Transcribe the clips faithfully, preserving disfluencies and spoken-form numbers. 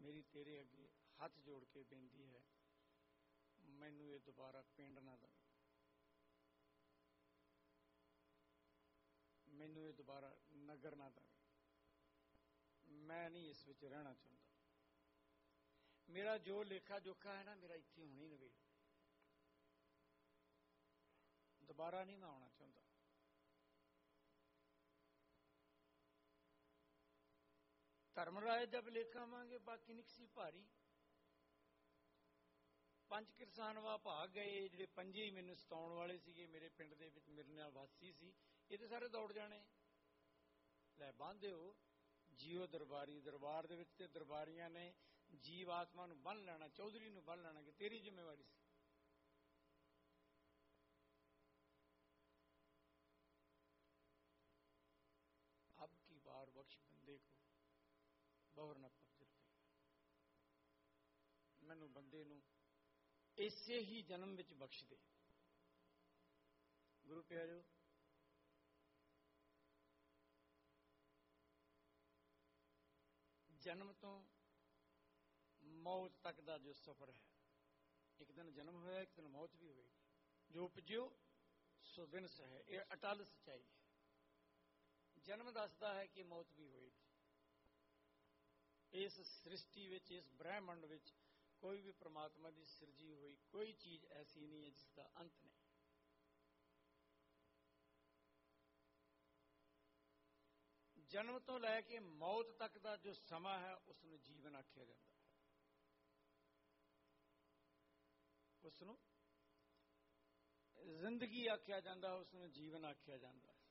मेरी तेरे अगे हथ जोड़ के बेनती है, मैनू ये दोबारा पिंड ना दे, मैनू ये दोबारा नगर ना दे। मैं नहीं इस विच रहना चाहता। मेरा जो लेखा जोखा है ना, मेरा इत्थे होनी नवेड़, दोबारा नहीं मैं आना चाहता। धर्मराज जब लेखा मांगे बाकी निकसी भारी। पंज किरसान वा भाग गए, जिहड़े पंजे ही मैनू सताउण वाले सीगे, मेरे पिंड दे विच मेरे नाल वासी सी, ये तो सारे दौड़ जाने। लै बांधे हो जीओ दरबारी, दरबार दे विच ते दरबारियां ने जीव आत्मा नूं बन लेना, चौधरी नूं बन लेना कि तेरी जिम्मेवारी सी। अब की बार बख्श बंदे को बहुर न पकड़। मैनू बंदे नूं इसे ही जन्म विच बख्श दे। गुरु प्यारिओ, जन्म तो मौत तक का जो सफर है, एक दिन जन्म होया, एक दिन मौत भी होएगी। जो उपजियो सो दिन सहे, ये अटल सच्चाई है। जन्म दसदा है कि मौत भी होएगी। इस सृष्टि विच, इस ब्रह्मंड विच कोई भी परमात्मा की सिरजी हुई कोई चीज ऐसी नहीं है जिसका अंत नहीं। जन्म तो लैके मौत तक का जो समा है उसनूं जीवन आख्या जाता है, उसनूं जिंदगी आख्या जाता है, उसनूं जीवन आख्या जाता है।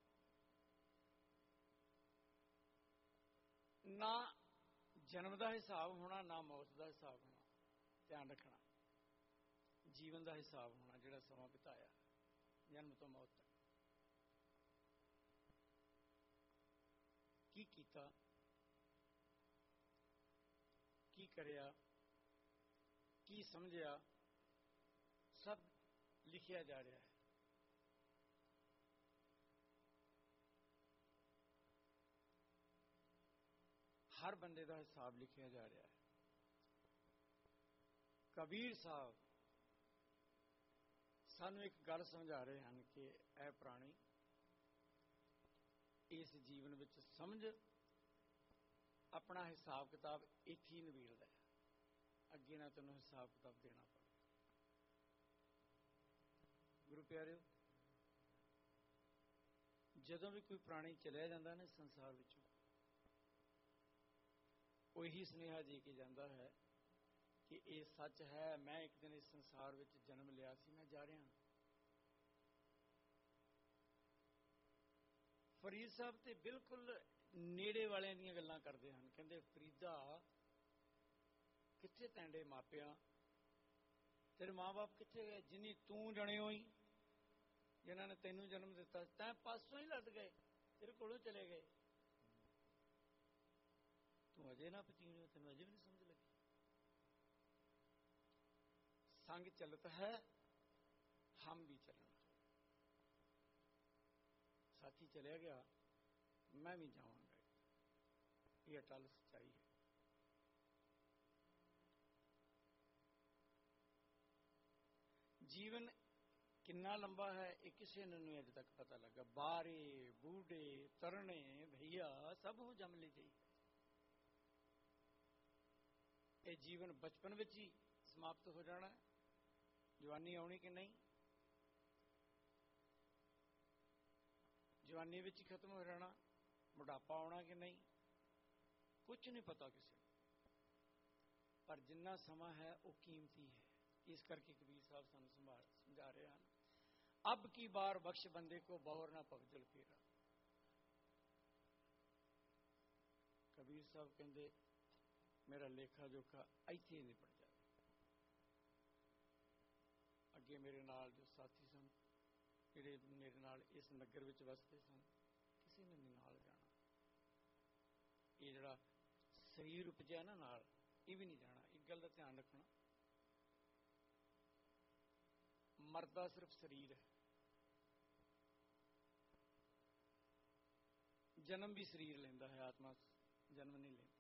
ना जन्म का हिसाब होना, ना मौत का हिसाब होना। ध्यान रखना, जीवन का हिसाब होना, जिहड़ा समा बिताया जन्म तो मौत तक। की कीता, की करिया, की समझिया, सब लिखिया जा रहा है। हर बंदे का हिसाब लिखिया जा रहा है। कबीर साहब सानू एक गल समझा रहे हैं कि ऐ प्राणी, इस जीवन विच समझ अपना हिसाब किताब इत्थे ही नबेड़दा है, अगे ना तैनूं हिसाब किताब देना पड़े। गुरु प्यारिओ, जदों भी कोई प्राणी चलिया जाता ना संसार विचों, वो यही सुनेहा दे के जाता है कि ये सच है, मैं एक दिन इस संसार विच जन्म लिया सी, मैं जा रहा। फरीद साहब ते बिल्कुल नेड़े वालियां दीयां गल्लां करदे हन। कहंदे फरीदा कित्थे तैंडे मापिया, तेरे माँ बाप कित्थे गए, जिन्नी तू जने होई, जिन्हां ने तैनूं जन्म दिता, तैं पासों ही लद गए, तेरे कोलों चले गए। तू अजे ना पतीणियो, तैनूं अजे भी नहीं समझ लगी। संग चलत है हम भी चलना। साथी चलिया गया, मैं भी जावांगा। ये अटल सच्चाई है। जीवन कितना लंबा है ये किसी ने नहीं अजे तक पता लगा। बारे बूढ़े तरने भैया सब हो जम ली गई। ये जीवन बचपन में ही समाप्त हो जाना है, जवानी आनी कि नहीं, जवानी विच ही खत्म हो जाना, बुढ़ापा आना कि नहीं, कुछ नहीं पता किसी को। पर जिन्ना समा है वो कीमती है। इस करके कबीर साहब सानू समझा रहे हैं, अब की बार बख्श बंदे को बहुर ना पगजल फेरा। कबीर साहब कहते मेरा लेखा जोखा इत्थे ही निपट जाए। अगे मेरे नाल जो साथी सन, जिहड़े मेरे नाल इस नगर विच वसते सन, किसी ने नहीं नाल जाना। ये जिहड़ा शरीर उपजिया ना नाल, ये भी नहीं जाना। एक गल का ध्यान रखना, मरदा सिर्फ शरीर है, जन्म भी शरीर लेंदा है, आत्मा जन्म नहीं लेंदी।